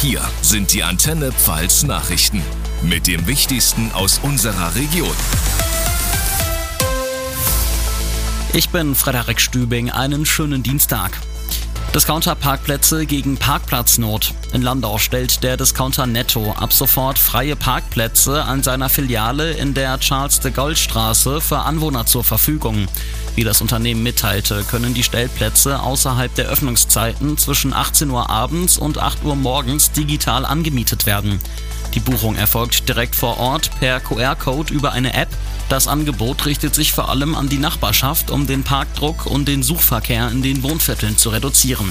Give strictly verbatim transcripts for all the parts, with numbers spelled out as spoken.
Hier sind die Antenne Pfalz Nachrichten mit dem Wichtigsten aus unserer Region. Ich bin Frederik Stübing, einen schönen Dienstag. Discounter-Parkplätze gegen Parkplatznot. In Landau stellt der Discounter Netto ab sofort freie Parkplätze an seiner Filiale in der Charles-de-Gaulle-Straße für Anwohner zur Verfügung. Wie das Unternehmen mitteilte, können die Stellplätze außerhalb der Öffnungszeiten zwischen achtzehn Uhr abends und acht Uhr morgens digital angemietet werden. Die Buchung erfolgt direkt vor Ort per Q R-Code über eine App. Das Angebot richtet sich vor allem an die Nachbarschaft, um den Parkdruck und den Suchverkehr in den Wohnvierteln zu reduzieren.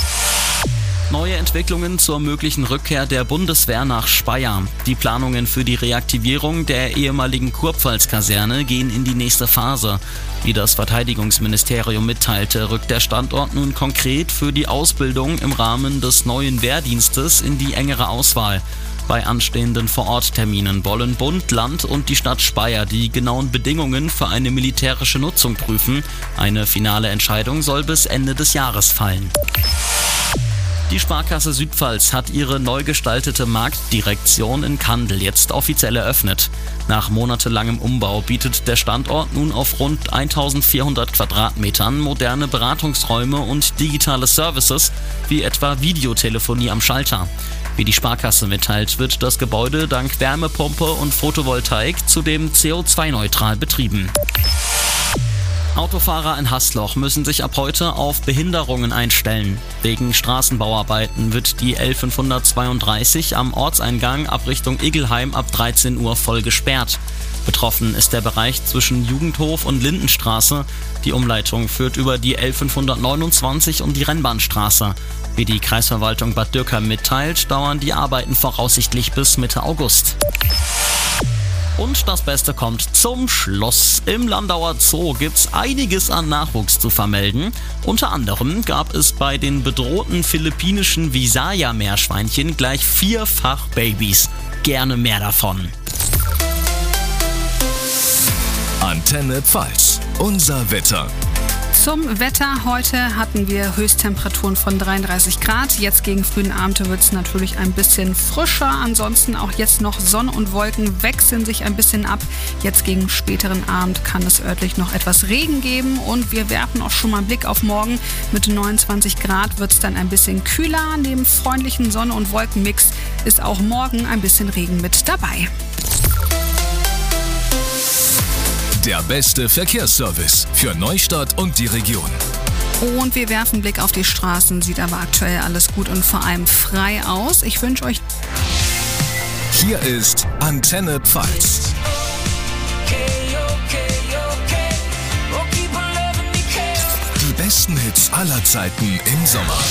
Neue Entwicklungen zur möglichen Rückkehr der Bundeswehr nach Speyer. Die Planungen für die Reaktivierung der ehemaligen Kurpfalz-Kaserne gehen in die nächste Phase. Wie das Verteidigungsministerium mitteilte, rückt der Standort nun konkret für die Ausbildung im Rahmen des neuen Wehrdienstes in die engere Auswahl. Bei anstehenden Vorortterminen wollen Bund, Land und die Stadt Speyer die genauen Bedingungen für eine militärische Nutzung prüfen. Eine finale Entscheidung soll bis Ende des Jahres fallen. Die Sparkasse Südpfalz hat ihre neu gestaltete Marktdirektion in Kandel jetzt offiziell eröffnet. Nach monatelangem Umbau bietet der Standort nun auf rund eintausendvierhundert Quadratmetern moderne Beratungsräume und digitale Services, wie etwa Videotelefonie am Schalter. Wie die Sparkasse mitteilt, wird das Gebäude dank Wärmepumpe und Photovoltaik zudem C O zwei neutral betrieben. Autofahrer in Hasloch müssen sich ab heute auf Behinderungen einstellen. Wegen Straßenbauarbeiten wird die L fünfhundertzweiunddreißig am Ortseingang ab Richtung Igelheim ab dreizehn Uhr voll gesperrt. Betroffen ist der Bereich zwischen Jugendhof und Lindenstraße. Die Umleitung führt über die L fünfhundertneunundzwanzig und die Rennbahnstraße. Wie die Kreisverwaltung Bad Dürkheim mitteilt, dauern die Arbeiten voraussichtlich bis Mitte August. Und das Beste kommt zum Schluss. Im Landauer Zoo gibt's einiges an Nachwuchs zu vermelden. Unter anderem gab es bei den bedrohten philippinischen Visaya-Meerschweinchen gleich vierfach Babys. Gerne mehr davon. Antenne Pfalz, unser Wetter. Zum Wetter. Heute hatten wir Höchsttemperaturen von dreiunddreißig Grad. Jetzt gegen frühen Abend wird es natürlich ein bisschen frischer. Ansonsten auch jetzt noch Sonne und Wolken wechseln sich ein bisschen ab. Jetzt gegen späteren Abend kann es örtlich noch etwas Regen geben. Und wir werfen auch schon mal einen Blick auf morgen. Mit neunundzwanzig Grad wird es dann ein bisschen kühler. Neben freundlichen Sonne- und Wolkenmix ist auch morgen ein bisschen Regen mit dabei. Der beste Verkehrsservice für Neustadt und die Region. Und wir werfen einen Blick auf die Straßen, sieht aber aktuell alles gut und vor allem frei aus. Ich wünsche euch... Hier ist Antenne Pfalz. Die besten Hits aller Zeiten im Sommer.